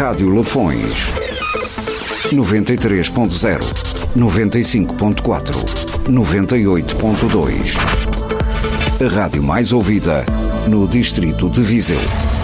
Rádio Lafões 93.0, 95.4, 98.2. A rádio mais ouvida no distrito de Viseu.